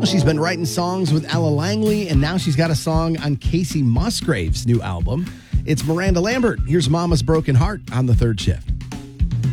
She's been writing songs with Ella Langley, and now she's got a song on Casey Musgrave's new album. It's Miranda Lambert. Here's Mama's Broken Heart on the Third Shift.